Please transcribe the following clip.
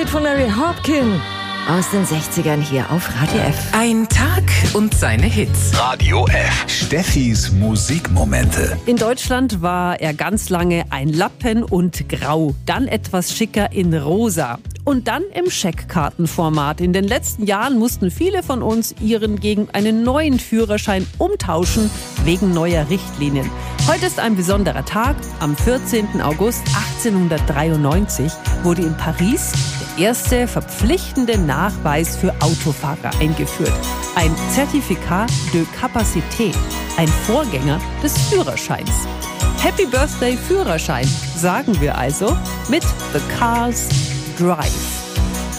Hit von Mary Hopkin aus den 60ern hier auf Radio F. Ein Tag und seine Hits. Radio F. Steffis Musikmomente. In Deutschland war er ganz lange ein Lappen und grau, dann etwas schicker in rosa und dann im Scheckkartenformat. In den letzten Jahren mussten viele von uns ihren gegen einen neuen Führerschein umtauschen, wegen neuer Richtlinien. Heute ist ein besonderer Tag. Am 14. August 1893 wurde in Paris der erste verpflichtende Nachweis für Autofahrer eingeführt. Ein Certificat de Capacité, ein Vorgänger des Führerscheins. Happy Birthday Führerschein, sagen wir also mit The Cars Drive.